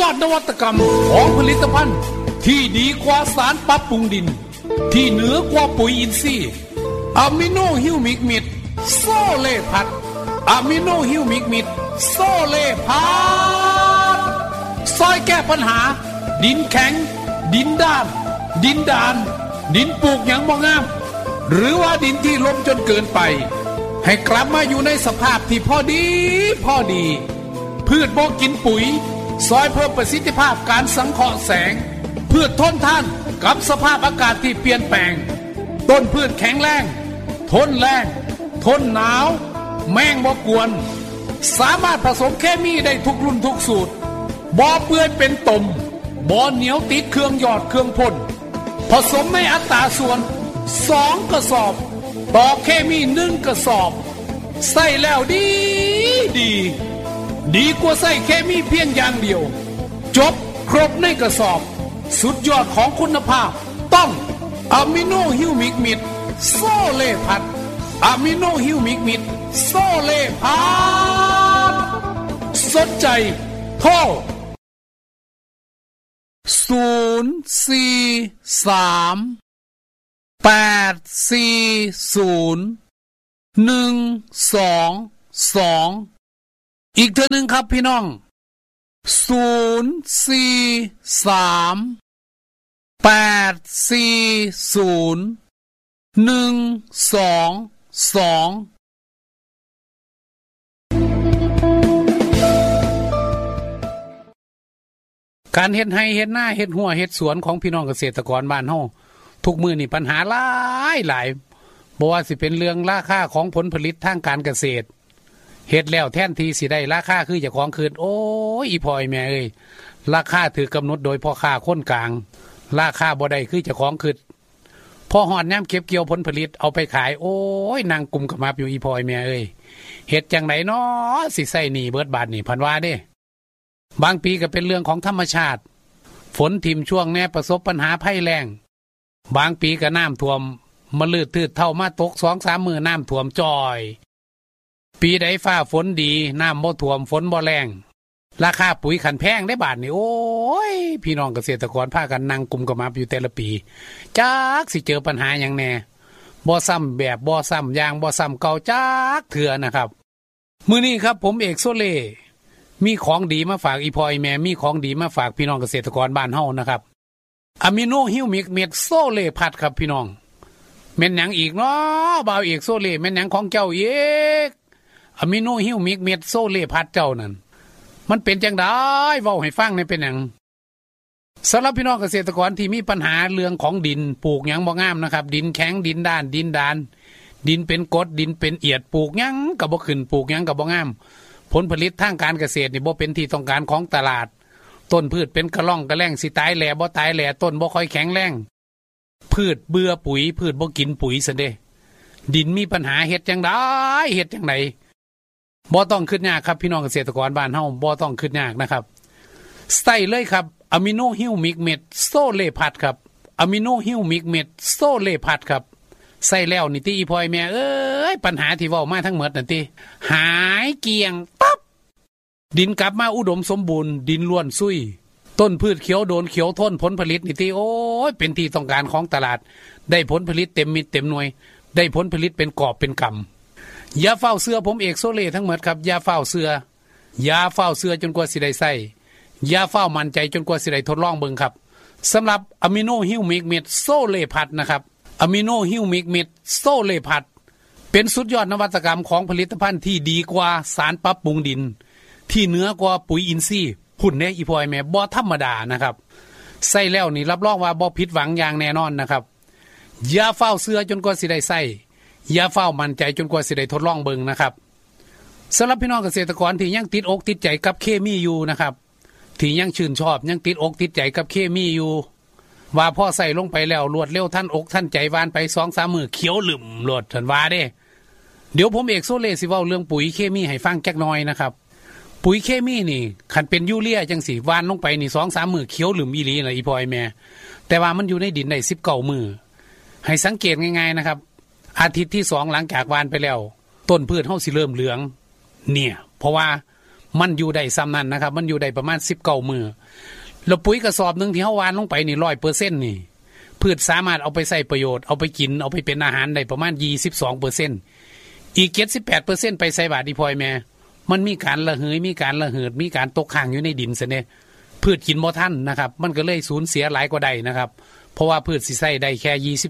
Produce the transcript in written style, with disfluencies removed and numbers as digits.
ารถนวัตกรรมของผลิตภัณฑ์ที่ดีกว่าสารปรับปรุงดินที่เหนือกว่าปุ๋ยอินทรีย์อะมิโนฮิวมิกมิดโซเลพัดอะมิโนฮิวมิกมิดโซเลพัดซอยแก้ปัญหาดินแข็งดินด้านดินดานดินปลูกหยังบ่งามหรือว่าดินที่ล้มจนเกินไปให้กลับมาอยู่ในสภาพที่พอดีพืชบ่กินปุ๋ยซอยเพิ่มประสิทธิภาพการสังเคราะห์แสงพืชทนทานกับสภาพอากาศที่เปลี่ยนแปลงต้นพืชแข็งแรงทนแรงทนหนาวแมงบ่กวนสามารถผสมเคมีได้ทุกรุ่นทุกสูตรบ่เปื่อยเป็นตมบ่เหนียวติดเครื่องหยอดเครื่องพ่นผสมในอัตราส่วน2 กระสอบต่อเคมี1 กระสอบใส่แล้วดีกว่าใส่เคมีเพียงอย่างเดียวจบครบในกระสอบสุดยอดของคุณภาพต้องอะมิโนฮิวมิกมิดโซเลพัดอะมิโนฮิวมิกมิดโซเลพัดสนใจโทร043-840-122อีกเทื่อนึงครับพี่น้อง043-840-122การเฮ็ดไร่เฮ็ดนาเฮ็ดหัวเฮ็ดสวนของพี่น้องเกษตรกรบ้านเฮาทุกมื้อนี่ปัญหาหลายบ่ว่าสิเป็นเรื่องราคาของผลผลิตทางการเกษตรเฮ็ดแล้วแทนที่สิได้ราคาคือเจ้าของคืนโอ้ยอีพ่อยแม่เอ้ยราคาถูกกำหนดโดยพ่อค้าคนกลางราคาบ่ได้คือเจ้าของคืนพอฮอดยามเก็บเกี่ยวผลผลิตเอาไปขายโอ้ยนางกุมขมับอยู่อีพ่อยแม่เอ้ยเฮ็ดจังได๋น้อสิใช้หนี้เบิดบาดนี่พันว่าเด้บางปีก็เป็นเรื่องของธรรมชาติฝนทิ่มช่วงแน่ประสบปัญหาภัยแล้งบางปีก็น้ำท่วมมะลืดทืดเท่ามาตก 2-3 มื้อน้ำท่วมจ่อยปีใดฟ้าฝนดีน้ำบ่ท่วมฝนบ่แรงราคาปุ๋ยขันแพงได้บาทนี่โอ้ยพี่น้องเกษตรกรพากันนั่งกุมกระมับอยู่แต่ละปีจักสิเจอปัญหาหยังแน่บ่ซ้ำแบบบ่ซ้ำอย่างบ่ซ้ำเก่าจักเถื่อนะครับมื้อนี้ครับผมเอกโซเล่มีของดีมาฝากอีพอยแม่มีของดีมาฝากพี่น้องเกษตรกรบ้านเฮานะครับอะมิโนฮิวมิกเม็ดโซเล่พัดครับพี่น้องแม่นหยังอีกเนาะบ่าวเอกโซเล่แม่นหยังของเจ้าอีกอะมิโนฮิวมิกเม็ดโซเล่พัดเจ้านั่นมันเป็นจังได๋เว้าให้ฟังหน่อยเป็นหยังสำหรับพี่น้องเกษตรกรที่มีปัญหาเรื่องของดินปลูกหยังบ่งามนะครับดินแข็งดินด้านดินดานดินเป็นกรดดินเป็นเอียดปลูกหยังก็บ่ขึ้นปลูกหยังก็บ่งามผลผลิตทางการเกษตรนี่บ่เป็นที่ต้องการของตลาดต้นพืชเป็นกระล่องกระแล่งสิตายแหล่บ่ตายแหล่ต้นบ่ค่อยแข็งแรงพืชเบื่อปุ๋ยพืชบ่กินปุ๋ยซะเด้ดินมีปัญหาเฮ็ดจังได๋เฮ็ดจังได๋บ่ต้องคิดยากครับพี่น้องเกษตรกรบ้านเฮาบ่ต้องคิดยากนะครับใส่เลยครับอะมิโนฮิวมิกเม็ดโซเลพัดครับอะมิโนฮิวมิกเม็ดโซเลพัดครับใส่แล้วนี่ติอีพ่อยแม่เอ้ยปัญหาที่เว้ามาทั้งหมดนั่นติหายเกลี้ยงปั๊บดินกลับมาอุดมสมบูรณ์ดินล้วนซุยต้นพืชเขียวโดนเขียวทนผลผลิตนี่ติโอ้ยเป็นที่ต้องการของตลาดได้ผลผลิตเต็มมิตรเต็มหน่วยได้ผลผลิตเป็นกอบเป็นกำอย่าเฝ้าเสือผมเอกโซเล่ทั้งหมดครับอย่าเฝ้าเสือจนกว่าสิได้ใส่อย่าเฝ้ามั่นใจจนกว่าสิได้ทดลองเบิ่งครับสำหรับอะมิโนฮิวมิกเม็ดโซเล่พัดนะครับอะมิโนฮิวมิกเม็ดโซเลพัดเป็นสุดยอดนวัตกรรมของผลิตภัณฑ์ที่ดีกว่าสารปรับปรุงดินที่เหนือกว่าปุ๋ยอินทรีย์พุ่นแน่อีพอยแม่บ่ธรรมดานะครับใส่แล้วนี่รับรองว่าบ่ผิดหวังอย่างแน่นอนนะครับอย่าเฝ้าเสือจนกว่าสิได้ใส่อย่าเฝ้ามั่นใจจนกว่าสิได้ทดลองเบิ่งนะครับสำหรับพี่น้องเกษตรกรที่ยังติดอกติดใจกับเคมีอยู่นะครับที่ยังชื่นชอบยังติดอกติดใจกับเคมีอยู่ว่าพ่อใส่ลงไปแล้วรวดเร็วท่านอกท่านใจวานไป 2-3 มื้อเขียวหลึมโลดท่านว่าเด้เดี๋ยวผมเอกโซเล่สิเว้าเรื่องปุ๋ยเคมีให้ฟังจักหน่อยนะครับปุ๋ยเคมีนี่คันเป็นยูเรียจังสิวานลงไปนี่ 2-3 มื้อเขียวหลึมอีหลีน่ะอีพ่อยแม่แต่ว่ามันอยู่ในดินได้19 มื้อให้สังเกตง่ายๆนะครับอาทิตย์ที่2หลังจากวานไปแล้วต้นพืชเฮาสิเริ่มเหลืองเนี่ยเพราะว่ามันอยู่ได้ซ้ำนั้นนะครับมันอยู่ได้ประมาณ19 มื้อแล้วปุ๋ยกระสอบนึงที่เฮาหว่านลงไปนี่ 100% นี่พืชสามารถเอาไปใช้ประโยชน์เอาไปกินเอาไปเป็นอาหารได้ประมาณ 22%อีก 78% ไปใส่บาตรอีพ่อยแม่มันมีการระเหยมีการระเหิดมีการตกค้างอยู่ในดินซะเนี่ยพืชกินบ่ทันนะครับมันก็เลยสูญเสียหลายกว่าใดนะครับเพราะว่าพืชสิใช้ได้แค่